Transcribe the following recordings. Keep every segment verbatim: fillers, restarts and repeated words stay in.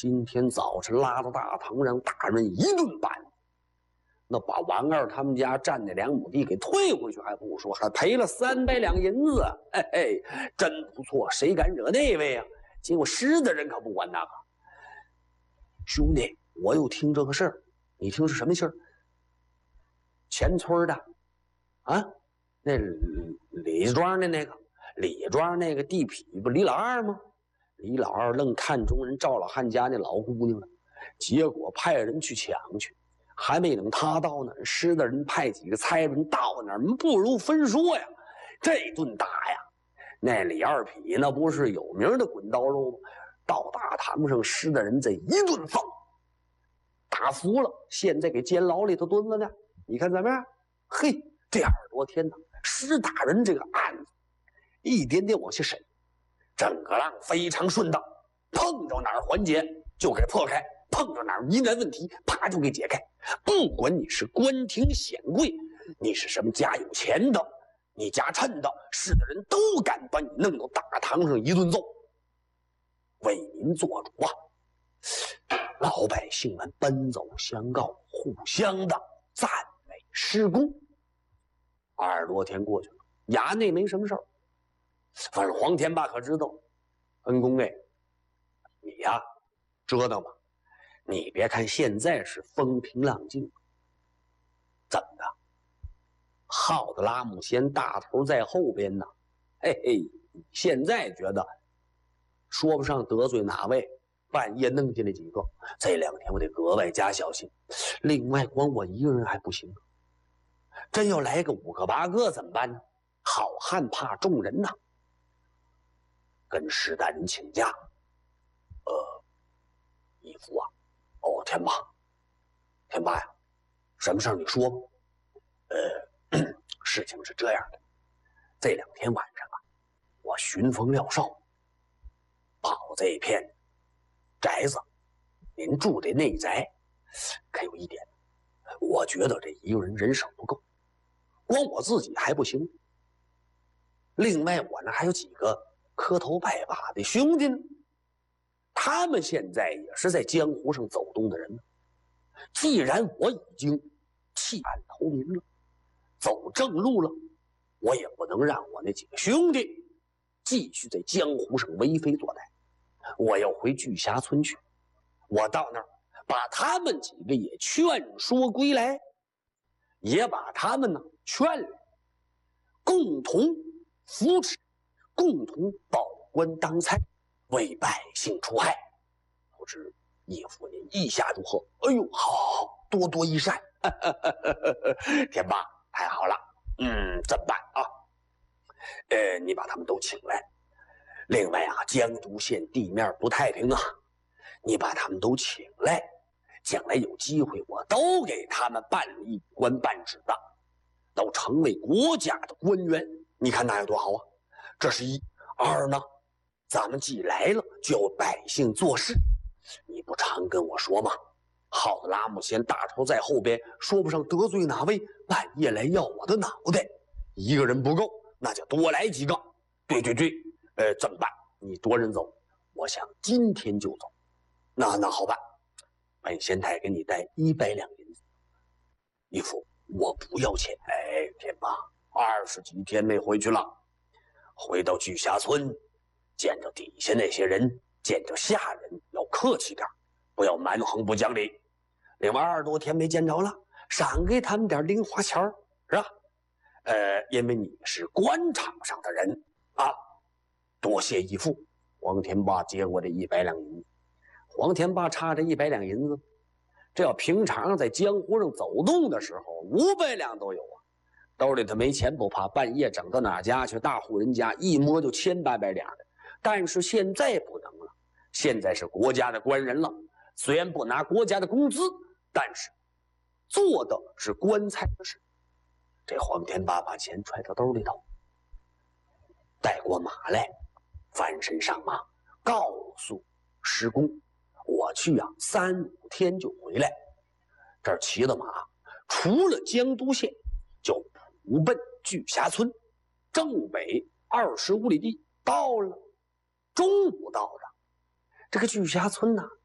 今天早晨拉到大堂让大人一顿办，那把王二他们家占那两亩地给退回去还不说，还赔了三百两银子。嘿嘿，真不错，谁敢惹那位啊？结果狮子人可不管那个。兄弟，我又听这个事儿，你听是什么事儿？前村的啊，那李庄的那个李庄那个地痞不李老二吗？李老二愣看中人赵老汉家那老姑娘了，结果派人去抢去，还没等他到那儿，狮子人派几个差人到那儿，不如分说呀。这顿打呀，那李二痞那不是有名的滚刀肉吗？到大堂上，狮子人这一顿放，打服了，现在给监牢里头蹲了呢。你看怎么样？嘿，这二十多天呢，狮大人这个案子一点点往下审，整个浪非常顺当，碰着哪儿环节就给破开，碰着哪儿疑难问题啪就给解开。不管你是官廷显贵，你是什么家有钱的，你家趁的，是的人都敢把你弄到大堂上一顿揍，为民做主啊！老百姓们奔走相告，互相的赞美施功。二十多天过去了，衙内没什么事儿。反正黄天霸可知道，恩公哎，你呀折腾吧，你别看现在是风平浪静，怎么的？耗子拉木仙大头在后边呢，嘿嘿，现在觉得说不上得罪哪位，半夜弄进来几个，这两天我得格外加小心。另外，光我一个人还不行，真要来个五个八个怎么办呢？好汉怕众人呐。跟石大人请假，呃，义父啊，哦，天霸，天霸呀，什么事儿你说吧。呃，事情是这样的，这两天晚上啊，我寻风廖少，跑这片宅子，您住的内宅，可有一点，我觉得这一个人人手不够，光我自己还不行。另外，我呢还有几个磕头拜把的兄弟呢，他们现在也是在江湖上走动的人呢。既然我已经弃暗投明了，走正路了，我也不能让我那几个兄弟继续在江湖上为非作歹。我要回聚霞村去，我到那儿把他们几个也劝说归来，也把他们呢劝来，共同扶持，共同保官当差，为百姓除害。不知义父您意下如何？哎呦，好好好，多多益善。天霸，太好了，嗯，这么办啊？呃，你把他们都请来。另外啊，江都县地面不太平啊，你把他们都请来，将来有机会我都给他们办理官办职的，都成为国家的官员。你看那有多好啊！这是一。二呢，咱们既来了，就要百姓做事。你不常跟我说吗？耗子拉木仙大头在后边，说不上得罪哪位，半夜来要我的脑袋，一个人不够，那就多来几个。对对对，呃，怎么办？你多人走，我想今天就走。那那好办，本县太给你带一百两银子。义父，我不要钱。哎，天霸，二十几天没回去了，回到聚霞村，见着底下那些人，见着下人要客气点，不要蛮横不讲理。另外二十多天没见着了，赏给他们点零花钱是吧？呃，因为你是官场上的人啊，多谢义父。黄天霸接过这一百两银子，黄天霸差这一百两银子，这要平常在江湖上走动的时候，五百两都有啊。兜里头没钱不怕，半夜整到哪家去，大户人家一摸就千八百两的。但是现在不能了，现在是国家的官人了，虽然不拿国家的工资，但是做的是官差的事。这黄天霸把钱揣到兜里头，带过马来，翻身上马，告诉施公，我去啊，三五天就回来。这儿骑了马，除了江都县，就普奔聚霞村，正北二十五里地到了。中午到的，这个聚霞村呢，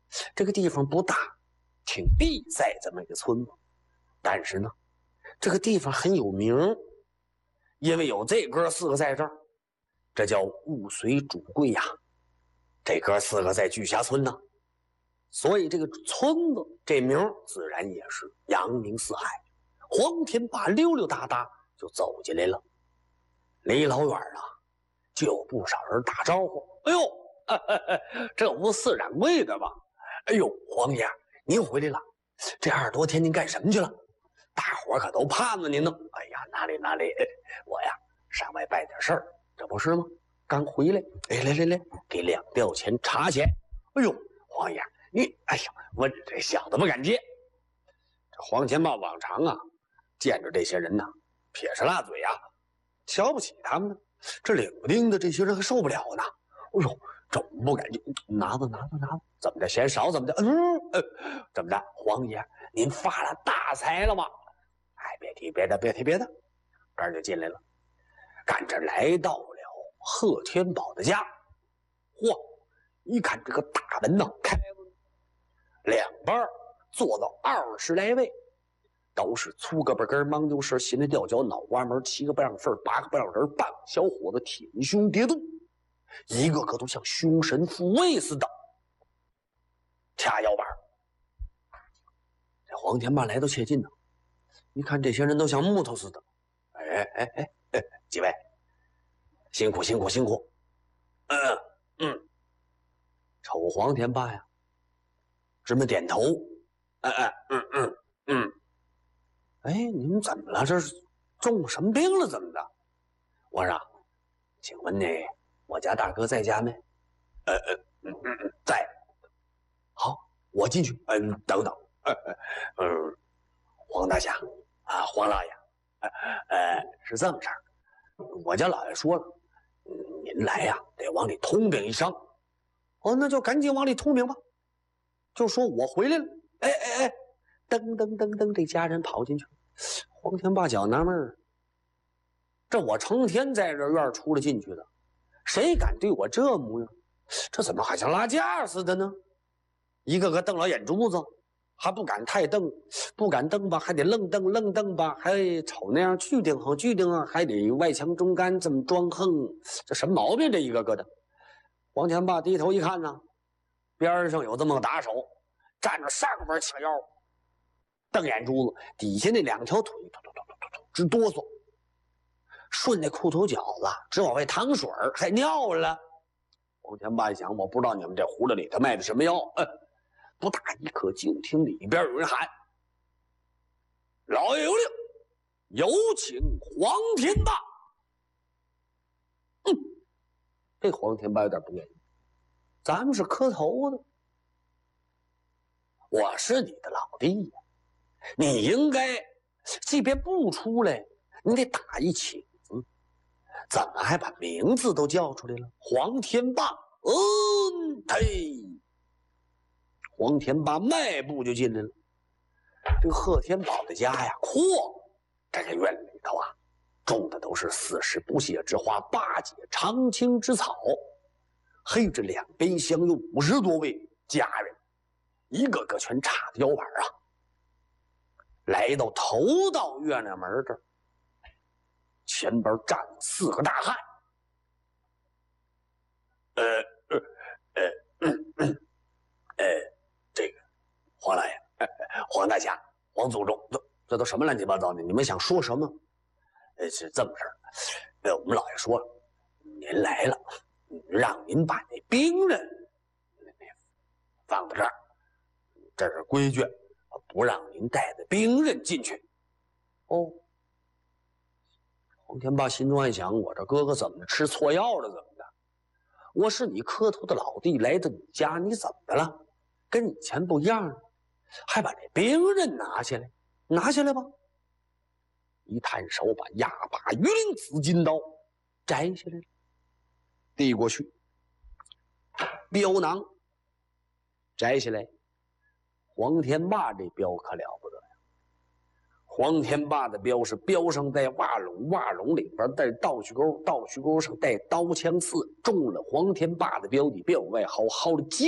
这个地方不大，挺闭塞这么一个村子，但是呢，这个地方很有名，因为有这哥四个在这儿，这叫物随主贵呀。这哥四个在巨峡村呢，所以这个村子这名自然也是扬名四海。黄天霸溜溜达达就走进来了，离老远啊，就有不少人打招呼：“哎呦，呵呵这不四掌柜的吧？哎呦，黄爷，您回来了！这二十多天您干什么去了？大伙可都盼着您呢。”“哎呀，哪里哪里，我呀上外办点事儿，这不是吗？刚回来。哎，来来来，给两吊钱茶钱。”“哎呦，黄爷，你哎呀，我这小子不敢接。”这黄天霸往常啊，见着这些人呐，撇着辣嘴啊，瞧不起他们呢。这领不丁的这些人还受不了呢。哎呦，怎么不敢接？拿着拿着拿着，怎么着？嫌少怎么着？嗯，呃，怎么着？黄爷，您发了大财了吗？哎，别提别的，别提别的，这儿就进来了，赶着来到了贺天宝的家。嚯，一看这个大门呢开了，两边坐到二十来位，都是粗胳膊根、mang牛舌、心里吊脚、脑瓜门，七个不让份八个不让人，半个小伙子挺胸叠肚，一个个都像凶神附位似的，掐腰板。这黄天霸来到切近呢，一看这些人都像木头似的。哎哎哎哎，几位，辛苦辛苦辛苦。嗯嗯，瞅黄天霸呀，直么点头。哎哎嗯嗯嗯。哎，你们怎么了？这是中什么病了？怎么的？我说，请问呢，我家大哥在家没？呃呃嗯嗯嗯，在。好，我进去。嗯，等等。呃呃呃，黄大侠啊，黄老爷，呃呃，是这么事儿。我家老爷说了，您来呀，得往里通禀一声。哦，那就赶紧往里通禀吧，就说我回来了。哎哎哎，噔噔噔噔，这家人跑进去。黄天霸觉纳闷儿，这我成天在这院出来进去的，谁敢对我这模样？这怎么好像拉架似的呢？一个个瞪老眼珠子，还不敢太瞪，不敢瞪吧，还得愣瞪愣瞪吧，还瞅那样巨顶好巨顶啊，还得外强中干，这么装横，这什么毛病？这一个个的。黄天霸低头一看呢，边上有这么个打手，站着上边掐腰，瞪眼珠子，底下那两条腿突突突突突直哆嗦，顺那裤头角子直往外淌水还尿了。黄天霸一想，我不知道你们这葫芦里头卖的什么药。呃、不大一刻，就听里边有人喊：“老爷有令，有请黄天霸。”嗯，这黄天霸有点不愿意，咱们是磕头的，我是你的老弟呀，你应该即便不出来，你得打一请字，怎么还把名字都叫出来了？黄天霸，嗯，嘿，黄天霸迈步就进来了。这个贺天宝的家呀，阔，这个院里头啊，种的都是四时不谢之花，八节常青之草。嘿，这两边厢有五十多位家人，一个个全叉着腰板啊，来到头道院亮门这儿，前边站了四个大汉。呃呃呃嗯嗯呃，这个黄老爷、呃、黄大侠、黄祖宗，这这都什么乱七八糟的？你们想说什么？呃，是这么事儿。呃，我们老爷说了，您来了，让您把那兵刃放到这儿，这是规矩，不让您带着兵刃进去。哦，黄天霸心中暗想：我这哥哥怎么吃错药了？怎么的？我是你磕头的老弟，来到你家，你怎么了？跟以前不一样了，还把这兵刃拿下来，拿下来吧。一探手，把压把鱼鳞紫金刀摘下来了，递过去。镖囊摘下来，黄天霸这镖可了不得呀！黄天霸的镖是镖上带瓦笼，瓦笼里边带倒须钩，倒须钩上带刀枪刺，中了黄天霸的镖底，镖外好好的几